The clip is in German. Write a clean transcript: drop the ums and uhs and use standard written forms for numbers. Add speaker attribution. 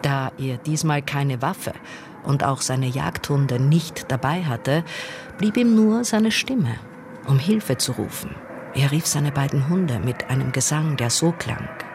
Speaker 1: Da er diesmal keine Waffe und auch seine Jagdhunde nicht dabei hatte, blieb ihm nur seine Stimme, um Hilfe zu rufen. Er rief seine beiden Hunde mit einem Gesang, der so klang: